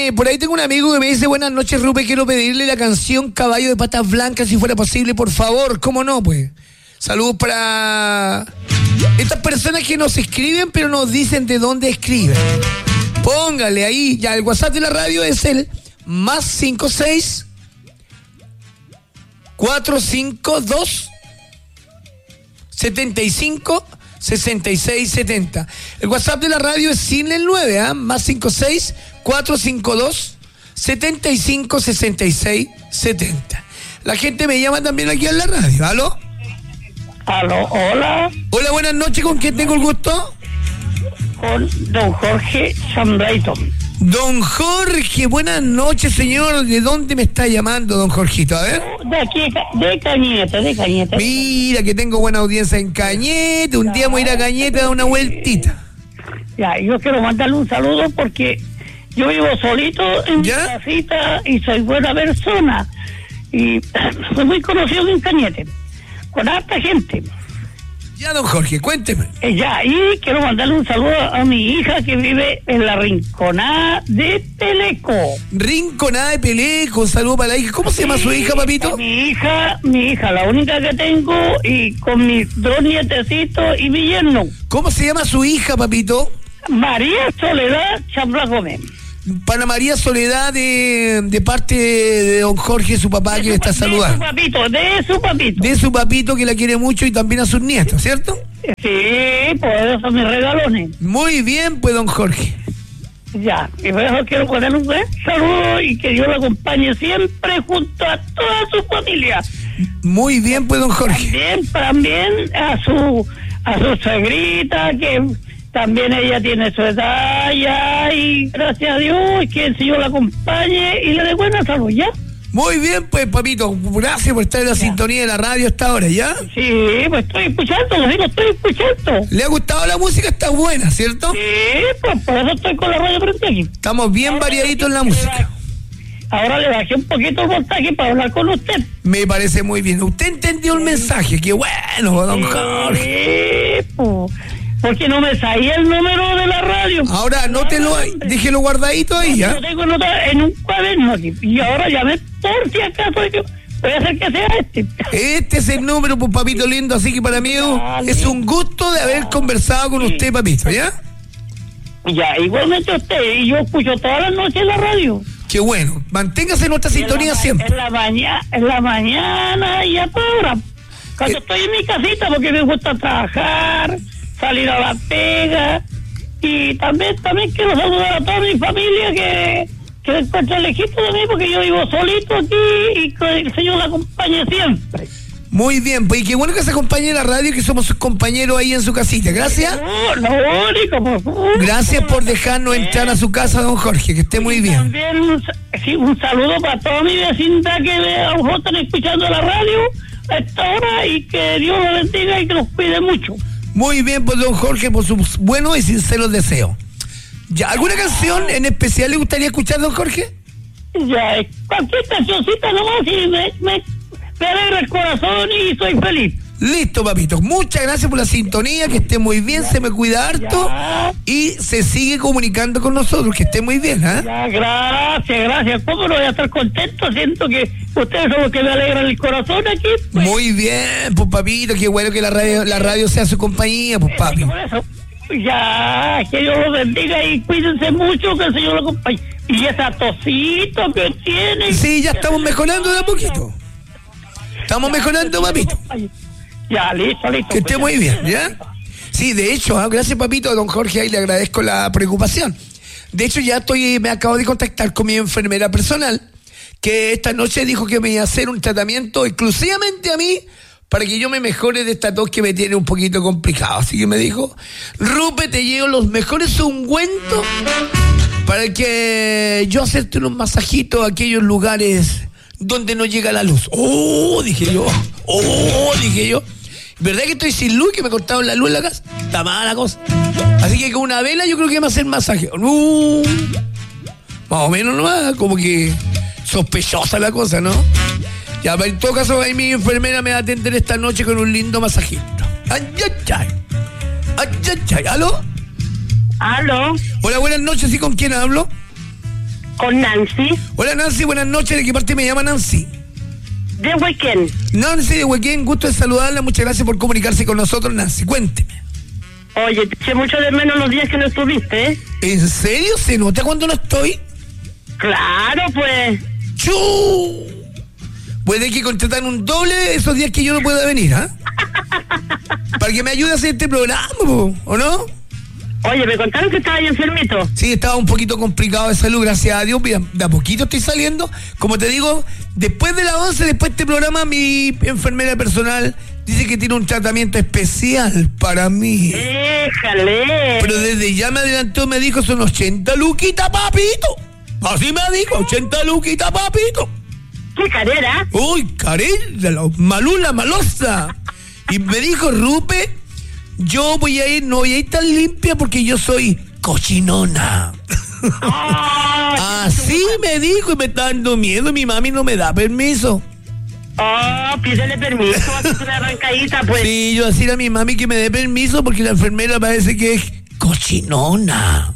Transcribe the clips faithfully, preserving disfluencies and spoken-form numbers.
Oye, por ahí tengo un amigo que me dice, buenas noches, Rupe, quiero pedirle la canción Caballo de Patas Blancas, si fuera posible, por favor. ¿Cómo no, pues? Saludos para estas personas que nos escriben, pero nos dicen de dónde escriben. Póngale ahí, ya el WhatsApp de la radio es el más cinco seis cuatro cinco dos setenta y cinco sesenta y seis setenta. El WhatsApp de la radio es sin el nueve, ¿ah? ¿eh? Más cinco seis cuatro cinco dos setenta y cinco sesenta y seis setenta. La gente me llama también aquí en la radio. ¿Aló? Aló, hola. Hola, buenas noches. ¿Con quién tengo el gusto? Con don Jorge Sanbrayton. Don Jorge, buenas noches, señor. ¿De dónde me está llamando, don Jorgito? A ver. De aquí, de Cañete, de Cañete. Mira que tengo buena audiencia en Cañete. Un día voy a ir a Cañete a dar una vueltita. Ya, yo quiero mandarle un saludo porque yo vivo solito en mi ¿Ya? casita y soy buena persona. Y soy muy conocido en Cañete, con harta gente. Ya, don Jorge, cuénteme. Eh, ya, y quiero mandarle un saludo a mi hija que vive en la Rinconada de Peleco. Rinconada de Peleco, un saludo para la hija. ¿Cómo se llama su hija, papito? Mi hija, mi hija, la única que tengo, y con mis dos nietecitos y mi yerno. ¿Cómo se llama su hija, papito? María Soledad Chambla Gómez. Para María Soledad, de, de parte de don Jorge, su papá, que le está saludando. De su papito, de su papito. De su papito, que la quiere mucho, y también a sus nietos, ¿cierto? Sí, pues esos son mis regalones. Muy bien, pues, don Jorge. Ya, y por eso quiero poner un gran saludo y que Dios lo acompañe siempre junto a toda su familia. Muy bien, pues, don Jorge. También, también a su, a su suegrita, que también ella tiene su edad ya, y gracias a Dios que el Señor la acompañe y le dé buena salud, ¿ya? Muy bien, pues, papito, gracias por estar en la ya. sintonía de la radio hasta ahora, ¿ya? Sí, pues estoy escuchando, lo digo, estoy escuchando. ¿Le ha gustado la música? Está buena, ¿cierto? Sí, pues por eso estoy con la radio frente aquí. Estamos bien Ahora variaditos en la le música. bajé- Ahora le bajé un poquito el voltaje para hablar con usted. Me parece muy bien. Usted entendió el mensaje. Qué bueno, don Jorge. Sí, pues, porque no me sabía el número de la radio. Ahora anótelo ahí, déjelo guardadito ahí, ¿ya? Lo tengo anotado en un cuaderno aquí. Y ahora llamé por si acaso. Yo, voy a hacer que sea este. Este es el número, pues, papito lindo. Así que para mí Dale. es un gusto de haber conversado con usted, papito, ¿ya? Ya, igualmente usted. Y yo escucho todas las noches la radio. Qué bueno. Manténgase en nuestra En sintonía la ma- siempre. En la, mañana, en la mañana y a toda hora. Cuando Eh. estoy en mi casita, porque me gusta trabajar, salir a la pega. Y también también quiero saludar a toda mi familia que, que se encuentra lejito de mí, porque yo vivo solito aquí y que el Señor la acompañe siempre. Muy bien, pues, y qué bueno que se acompañe en la radio, que somos sus compañeros ahí en su casita. Gracias. No, lo único, por favor. Gracias por dejarnos entrar a su casa, don Jorge. Que esté muy bien. También un, sa- sí, un saludo para toda mi vecindad que a lo mejor están escuchando la radio a esta hora, y que Dios los bendiga y que los cuide mucho. Muy bien, pues, don Jorge, por sus buenos y sinceros deseos. Ya, ¿alguna canción en especial le gustaría escuchar, don Jorge? Ya, eh, cualquier cancioncita nomás y me, me, me alegra el corazón y soy feliz. Listo, papito. Muchas gracias por la sintonía, que esté muy bien, se me cuida harto Ya. y se sigue comunicando con nosotros, que esté muy bien, ¿ah? Ya, gracias, gracias. ¿Cómo no voy a estar contento? Siento que ustedes son los que me alegran el corazón aquí. Pues, Muy bien, pues, papito, qué bueno que la radio, la radio sea su compañía, pues, papi. por eso, ya, que Dios los bendiga y cuídense mucho, que el Señor los acompañe. Y esa tosito que tiene. Sí, ya estamos mejorando de a poquito. Estamos mejorando, papito. Ya, listo, listo. Que esté muy bien, ¿ya? Sí, de hecho, ah, gracias, papito, don Jorge, ahí le agradezco la preocupación. De hecho, ya estoy, me acabo de contactar con mi enfermera personal, que esta noche dijo que me iba a hacer un tratamiento exclusivamente a mí para que yo me mejore de esta tos que me tiene un poquito complicado. Así que me dijo, Rupe, te llevo los mejores ungüentos para que yo hacerte unos masajitos a aquellos lugares donde no llega la luz. Oh, dije yo. Oh, dije yo. ¿Verdad que estoy sin luz, que me cortaron la luz en la casa? Está mala la cosa. Así que con una vela yo creo que me va a hacer masaje. Uh, más o menos nomás, como que sospechosa la cosa, ¿no? Ya, pero en todo caso, ahí mi enfermera me va a atender esta noche con un lindo masajito. Ay, ay, ay. Ay, ay, ay. ¿Aló? Aló, Hola, buenas noches. ¿Y con quién hablo? Con Nancy. Hola Nancy, buenas noches. ¿De qué parte me llama Nancy? De Huequén. Nancy de Huequén, gusto de saludarla. Muchas gracias por comunicarse con nosotros, Nancy. Cuénteme. Oye, te eché mucho de menos los días que no estuviste, ¿eh? ¿En serio? ¿Se nota cuando no estoy? Claro, pues. ¡Chu! Puede que contratar un doble esos días que yo no pueda venir, ¿ah? ¿eh? Para que me ayude a hacer este programa, ¿o no? Oye, me contaron que estabas ahí enfermito. Sí, estaba un poquito complicado de salud, gracias a Dios. Mira, de a poquito estoy saliendo. Como te digo, después de las once, después de este programa, mi enfermera personal dice que tiene un tratamiento especial para mí. ¡Déjale! Pero desde ya me adelantó, me dijo, son ochenta luquitas, papito. Así me dijo, ochenta luquitas, papito. ¡Qué carera! Uy, carera, malula, malosa. Y me dijo, Rupe, yo voy a ir, no voy a ir tan limpia porque yo soy cochinona. Oh, así me dijo y me está dando miedo. Mi mami no me da permiso. Oh, pídele permiso, hazte una arrancadita, pues. Sí, yo así a mi mami que me dé permiso porque la enfermera parece que es cochinona.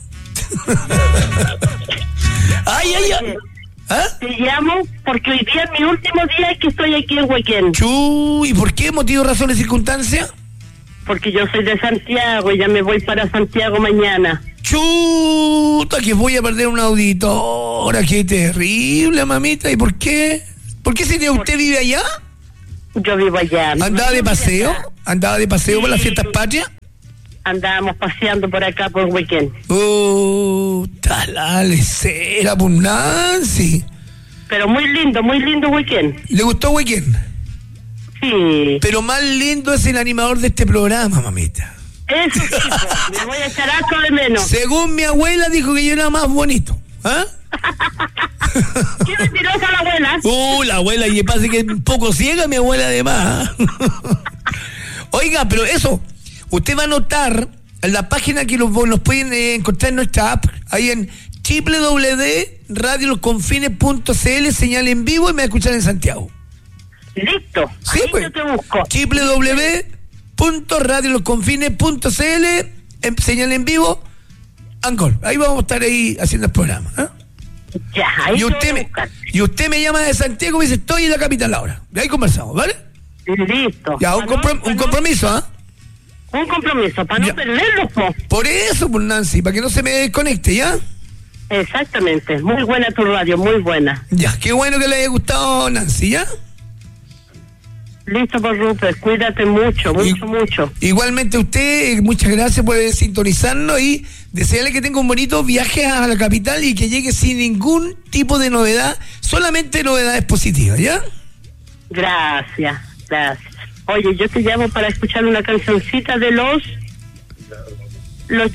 Ay, ay, ay. ¿Ah? Te llamo porque hoy día es mi último día que estoy aquí en Huequén. Chu, ¿y por qué? ¿Motivo, razón y circunstancia? Porque yo soy de Santiago y ya me voy para Santiago mañana. Chuta, que voy a perder una auditora. Qué terrible, mamita. ¿Y por qué? ¿Por qué si usted vive allá? Yo vivo allá. ¿Andaba de paseo? ¿Andaba de paseo sí. por las fiestas patrias? Andábamos paseando por acá por Huequén. Uh, la lecera, por Nancy. Pero muy lindo, muy lindo Huequén. ¿Le gustó Huequén? Sí. Pero más lindo es el animador de este programa, mamita. Eso sí, pues, me voy a echar harto de menos. Según mi abuela dijo que yo era más bonito. ¿Ah? ¿Qué mentirosa la abuela? Uh, la abuela, y pasa que es un poco ciega mi abuela además. Oiga, pero eso, usted va a notar en la página que los, los pueden eh, encontrar en nuestra app, ahí en doble u doble u doble u punto radio los confines punto c l, señal en vivo, y me va a escuchar en Santiago. Listo, sí, ahí pues, yo te busco. doble u doble u doble u punto radio los confines punto c l, en, señal en vivo, Angol. Ahí vamos a estar ahí haciendo el programa, ¿eh? Ya, ahí y usted me y usted me llama de Santiago y me dice, estoy en la capital ahora. Y ahí conversamos, ¿vale? Listo. Ya, un, comprom- un compromiso, ¿ah? ¿eh? Un compromiso, para no perderlo, po. Por eso, por Nancy, para que no se me desconecte, ¿ya? Exactamente, muy buena tu radio, muy buena. Ya, qué bueno que le haya gustado, Nancy, ¿ya? Listo, por Rupert, cuídate mucho, mucho, y, mucho. Igualmente usted, muchas gracias por sintonizarnos y desearle que tenga un bonito viaje a la capital y que llegue sin ningún tipo de novedad, solamente novedades positivas, ¿ya? Gracias, gracias. Oye, yo te llamo para escuchar una cancioncita de los... Los...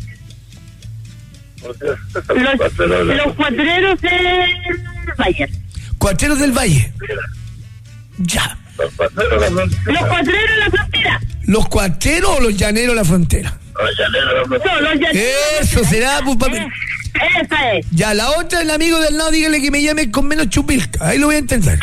Los, los cuatreros del Valle. Cuatreros del Valle. Ya. Los cuatreros de la frontera. ¿Los cuatreros o los llaneros de la frontera? Los llaneros de la frontera. No, los llaneros. Eso será, pues, papi. Esa es. Ya, la otra, el amigo del lado, dígale que me llame con menos chupilca. Ahí lo voy a entender.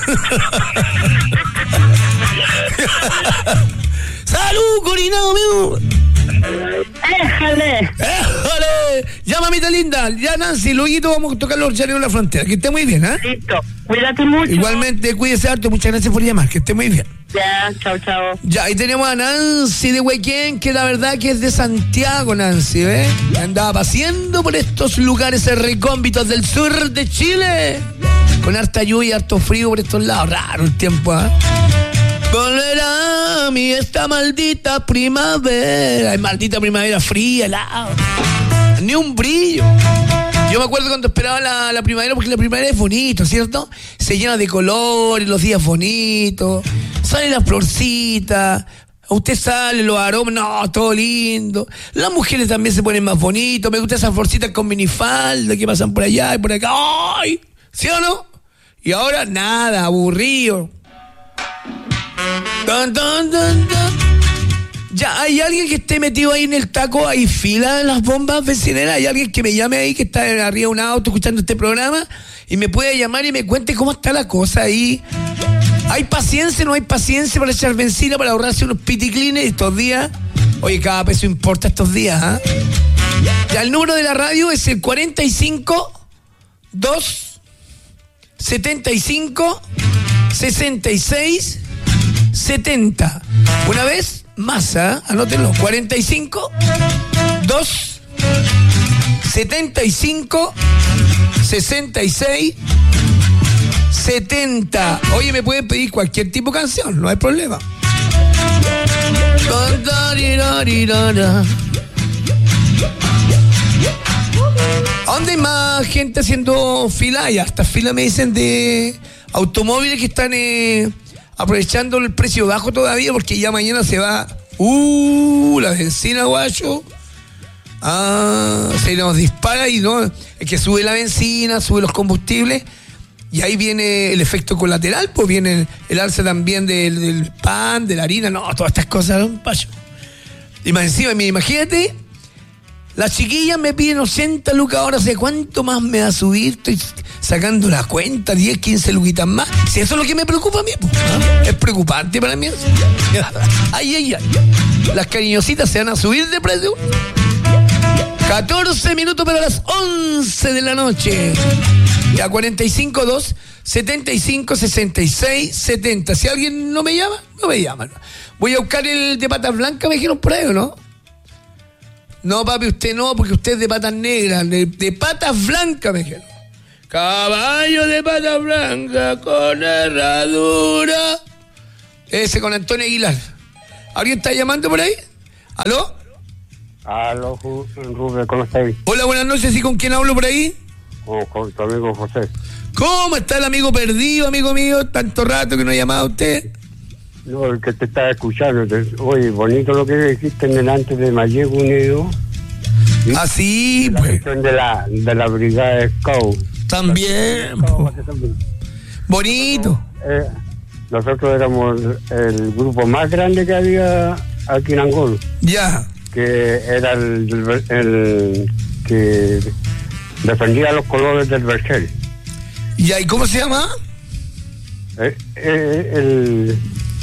¡Salud, corinado mío! ¡Éjale! ¡Éjale! Ya, mamita linda, ya, Nancy, luego vamos a tocar los llaneros de la frontera. Que esté muy bien, ¿eh? Listo. Cuídate mucho. Igualmente, cuídese harto. Muchas gracias por llamar. Que esté muy bien. Ya, chao, chao. Ya, ahí tenemos a Nancy de Huequén, que la verdad que es de Santiago, Nancy, ¿eh? Andaba paseando por estos lugares recómbitos del sur de Chile. Con harta lluvia y harto frío por estos lados. Raro el tiempo, ¿eh? Volverá a mí esta maldita primavera. Ay, maldita primavera fría, helado. Ni un brillo. Yo me acuerdo cuando esperaba la, la primavera, porque la primavera es bonito, ¿cierto? Se llena de colores, los días bonitos, salen las florcitas, usted sale, los aromas, no, todo lindo. Las mujeres también se ponen más bonitos, me gustan esas florcitas con minifalda que pasan por allá y por acá. ¡Ay! ¿Sí o no? Y ahora nada, aburrido. Dun, dun, dun, dun. Ya, ¿hay alguien que esté metido ahí en el taco? ¿Hay fila en las bombas vecineras? ¿Hay alguien que me llame ahí, que está arriba de un auto escuchando este programa? Y me puede llamar y me cuente cómo está la cosa ahí. ¿Hay paciencia, no hay paciencia para echar benzina, para ahorrarse unos piticlines estos días? Oye, cada peso importa estos días, ¿ah? ¿eh? Ya, el número de la radio es el cuarenta y cinco, dos, setenta y cinco, sesenta y seis, setenta. Una vez más, ¿eh? Anótenlo. cuarenta y cinco, dos, setenta y cinco, sesenta y seis, setenta. Oye, me pueden pedir cualquier tipo de canción, no hay problema. ¿A dónde hay más gente haciendo fila? Y hasta fila me dicen de automóviles que están eh, aprovechando el precio bajo todavía, porque ya mañana se va uh la benzina, guacho. Ah, se nos dispara y no, es que sube la benzina, sube los combustibles y ahí viene el efecto colateral, pues viene el, el alza también del, del pan, de la harina, no, todas estas cosas, un payo. Y más encima, imagínate, las chiquillas me piden ochenta lucas ahora, ¿sé cuánto más me va a subir? Estoy sacando la cuenta, diez, quince luquitas más. Si eso es lo que me preocupa a mí, pues, ¿no? Es preocupante para mí. Ay, ay, ay. Las cariñositas se van a subir de precio. catorce minutos para las once de la noche. Ya, cuarenta y cinco, dos, setenta y cinco, sesenta y seis, setenta. Si alguien no me llama, no me llama. Voy a buscar el de patas blancas, me dijeron por ahí, ¿o no? No, papi, usted no, porque usted es de patas negras, de, de patas blancas, me dijeron. Caballo de patas blancas con herradura. Ese con Antonio Aguilar. ¿Alguien está llamando por ahí? ¿Aló? Aló, Rubén, ¿cómo estás? Hola, buenas noches, ¿y con quién hablo por ahí? Oh, con tu amigo José. ¿Cómo está el amigo perdido, amigo mío? Tanto rato que no ha llamado a usted. No, el que te estaba escuchando. Te, oye, bonito lo que dijiste delante de Mallego Unido. ¿Sí? Ah, sí, la pues. De la, de la brigada Scout. También. Bonito. Eh, nosotros éramos el grupo más grande que había aquí en Angol. Ya. Que era el, el, el que defendía los colores del Berchel. ¿Ya? ¿Y cómo se llama? Eh, eh, el,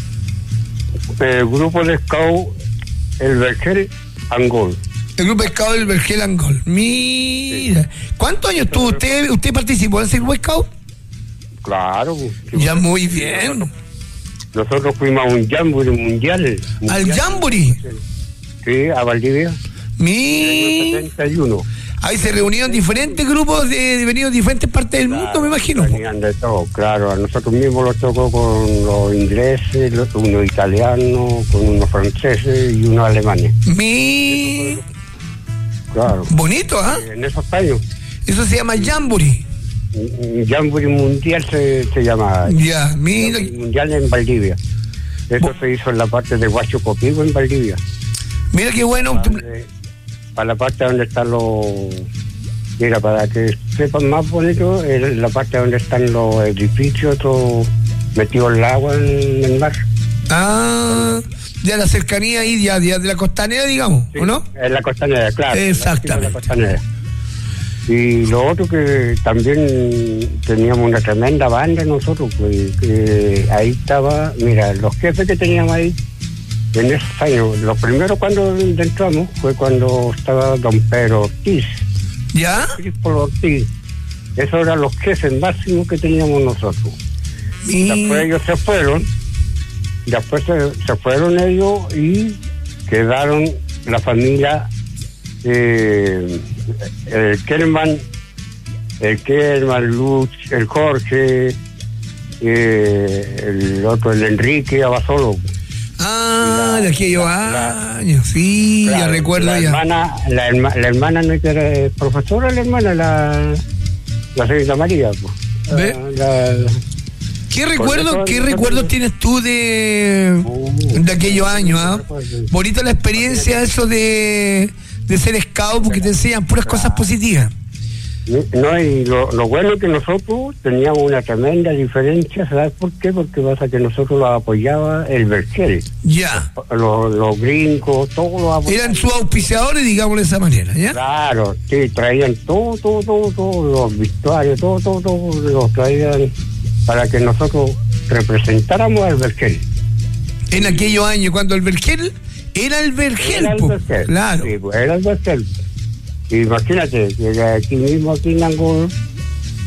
el grupo de Scout, el Berchel Angol. El grupo de Scout del Berchel Angol. Mira. Sí. ¿Cuántos años tuvo usted? ¿Usted participó en ese grupo Scout? Claro. Ya, muy bien. Nosotros fuimos a un jamboree mundial. ¿Al jamboree? Sí, a Valdivia. Mi... En el setenta y uno. Ahí se reunieron diferentes grupos de, de venidos de diferentes partes del claro, mundo, me imagino. Venían de todo, claro. A nosotros mismos nos tocó con los ingleses, los, unos italianos, con unos franceses y unos alemanes. Mi... Claro. Bonito, ¿ah? ¿eh? En esos años. Eso se llama jamboree. Jamboree mundial se, se llama. Ya, mira. Mundial en Valdivia. Eso Bo... se hizo en la parte de Huacho Copigo, en Valdivia. Mira qué bueno. Para, para la parte donde están los... Mira, para que sepan más bonito, es la parte donde están los edificios, todo metido en el agua, en el mar. Ah, ya la cercanía ahí, ya, ya de la costanera, digamos, sí, ¿o no? En la costanera, claro. Exactamente. La costanera. Y lo otro que también teníamos una tremenda banda nosotros, pues que ahí estaba, mira, los jefes que teníamos ahí, en esos años, lo primero cuando entramos fue cuando estaba don Pedro Ortiz. ¿Ya? Crispo Ortiz. Esos eran los jefes máximos que teníamos nosotros. Y después ellos se fueron, después se, se fueron ellos y quedaron la familia, eh, el Kerman, el Kerman, Luz, el Jorge, eh, el otro, el Enrique Abasolo. Ah, la, de aquellos años, sí, claro, ya recuerdo la ya. Hermana, la, herma, la hermana no era profesora, la hermana, la, la señorita María. Pues. ¿Ve? La, la, ¿Qué recuerdo, qué recuerdos tienes tú de, uh, de aquellos años? ¿eh? Bonita la experiencia, eso de, de ser scout, porque te enseñan puras cosas positivas. No, y lo, lo bueno es que nosotros teníamos una tremenda diferencia, ¿sabes por qué? Porque pasa que nosotros los apoyaba el Berchel. Ya. Los, los gringos, todos los apoyaban. Eran sus auspiciadores, digamos de esa manera, ¿ya? Claro, sí, traían todo, todo, todo, todo, los vestuarios, todo, todo, todo, los traían para que nosotros representáramos al Berchel. En aquellos años, cuando el Berchel era el Berchel, era el Berchel, claro. Sí, pues era el Berchel. Imagínate, que aquí mismo, aquí en Angol,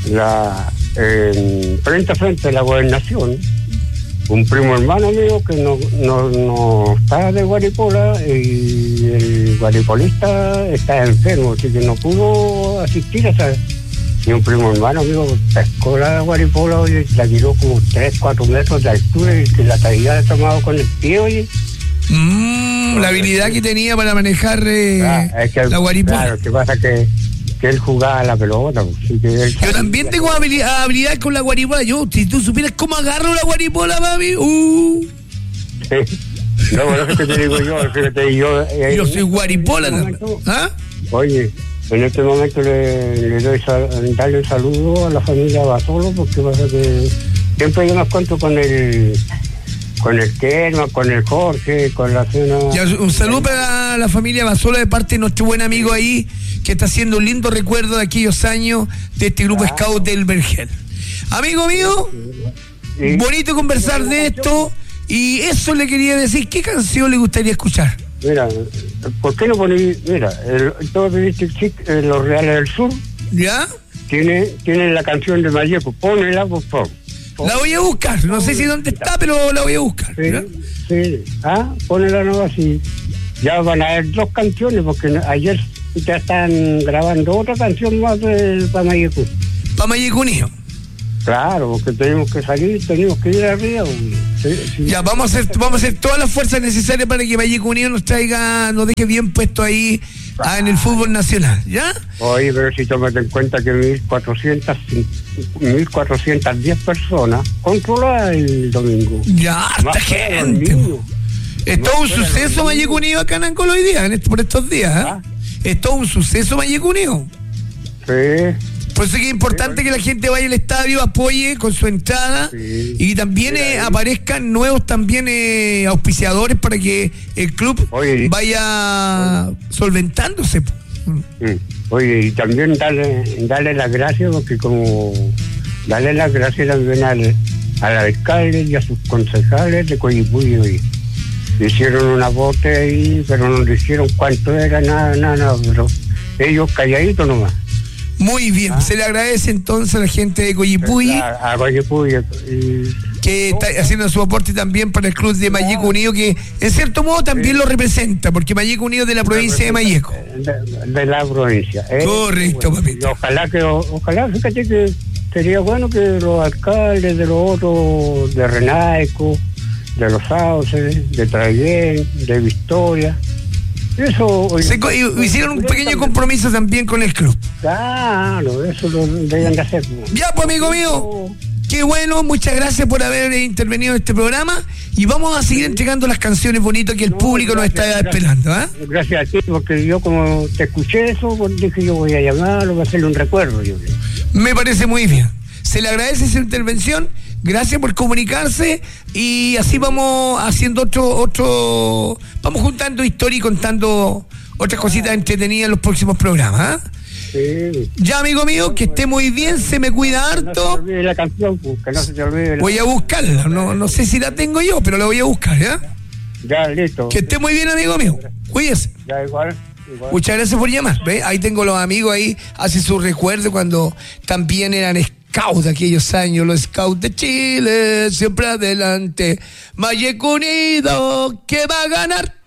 la, en frente a frente de la gobernación, un primo hermano mío que no, no, no está de Guaripola y el guaripolista está enfermo, así que no pudo asistir a esa. Y un primo hermano mío pescó la Guaripola y la tiró como tres, cuatro metros de altura y que la traía tomado con el pie, oye. Mm, la habilidad que tenía para manejar eh, ah, es que, la Guaripola. Claro, que pasa que, que él jugaba la pelota. Pues, que él yo también tengo habilidad, habilidad con la Guaripola. Yo, si tú supieras cómo agarro la Guaripola, mami. Uh. Sí. No, bueno, es que te digo yo, fíjate, yo... Eh, yo soy Guaripola. Momento, ¿Ah? Oye, en este momento le, le doy sal, darle un saludo a la familia Basolo, porque pasa que siempre yo me cuento con el... con el Kerma, con el Jorge, con la cena. Ya, un saludo para la familia Basola de parte de nuestro buen amigo ahí, que está haciendo un lindo recuerdo de aquellos años de este grupo claro. Scout del Vergel. Amigo mío, sí. Bonito conversar de esto, y eso le quería decir, ¿qué canción le gustaría escuchar? Mira, ¿por qué no poní? Mira, el, todo viste en Los Reales del Sur. ¿Ya? Tiene, tiene la canción de Mayeco, ponela por favor. La voy a buscar, no sé si dónde está, pero la voy a buscar. Sí, sí. Ah, ponela nueva así. Ya van a haber dos canciones, porque ayer ya están grabando otra canción más del Pamayecu. Pamayecunio. Claro, porque tenemos que salir, tenemos que ir arriba. Sí, sí. Ya, vamos a hacer, vamos a hacer todas las fuerzas necesarias para que Pamayecunio nos traiga, nos deje bien puesto ahí ah, en el fútbol nacional, ¿ya? Oye, pero si tomas en cuenta que mil cuatrocientas diez personas controladas el domingo. Ya, harta gente. Es todo un suceso Mayecunio acá en Ancolo hoy día, en est- por estos días, ¿eh? ¿Ah? Es todo un suceso Mayecunio. Sí. Por eso es que es importante que la gente vaya al estadio, apoye con su entrada sí. y también eh, aprezcan nuevos también eh, auspiciadores para que el club Oye, vaya oye. solventándose. Sí. Oye, y también darle, darle las gracias, porque como darle las gracias también al, al alcalde y a sus concejales de Coyipulli. Oye. Hicieron una bote ahí, pero no le hicieron cuánto era, nada, nada, nada, pero ellos calladitos nomás. Muy bien, ¿ah? Se le agradece entonces a la gente de Coyipulli a, a Coyipulli y... que está haciendo su aporte también para el club de Mayeco Unido, que en cierto modo también sí. lo representa, porque Mayeco Unido es de la provincia de Mayeco. De, de la provincia. ¿eh? Correcto, bueno, papito. Ojalá que, ojalá, fíjate que sería bueno que los alcaldes de los otros, de Renaico, de Los Sauces, de Traiguén, de Victoria, eso Se, hicieron un pequeño compromiso también con el club. Claro, eso lo deben de hacer. Ya, pues, amigo mío, qué bueno, muchas gracias por haber intervenido en este programa y vamos a seguir entregando las canciones bonitas que el no, público gracias, nos está gracias, esperando. ¿eh? Gracias a ti, porque yo como te escuché eso, pues dije yo voy a llamarlo, voy a hacerle un recuerdo. Yo. Me parece muy bien. Se le agradece su intervención. Gracias por comunicarse y así vamos haciendo otro, otro, vamos juntando historia y contando otras cositas entretenidas en los próximos programas. ¿eh? Sí. Ya, amigo mío, que esté muy bien, se me cuida harto. No se te olvide la canción, que no se te olvide. Voy a buscarla, no, no sé si la tengo yo, pero la voy a buscar, ¿ya? Ya, listo. Que esté muy bien, amigo mío. Cuídese. Ya, igual. Igual. Muchas gracias por llamar. ¿Ve? Ahí tengo los amigos ahí, hace su recuerdo cuando también eran scouts de aquellos años, los scouts de Chile, siempre adelante. Mayeco Unido, que va a ganar.